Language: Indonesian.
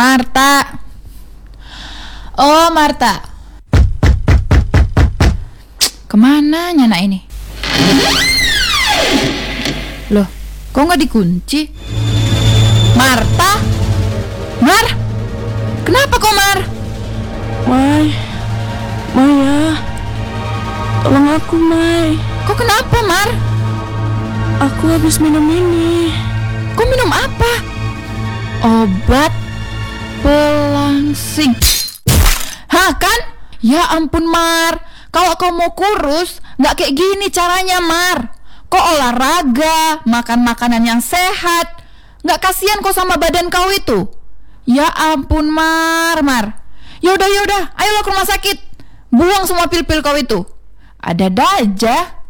Marta. Oh, Marta. Kemana nyana ini? Loh, kok nggak dikunci? Marta? Mar? Kenapa kok, Mar? Mai, Maya, tolong aku, Mai. Kok kenapa, Mar? Aku habis minum ini. Kok minum apa? Obat pelangsing. Hah, kan? Ya ampun, Mar. Kalau kau mau kurus, nggak kayak gini caranya, Mar. Kau olahraga, makan makanan yang sehat. Nggak kasihan kau sama badan kau itu? Ya ampun, Mar. Yaudah, ayolah ke rumah sakit. Buang semua pil-pil kau itu. Ada aja.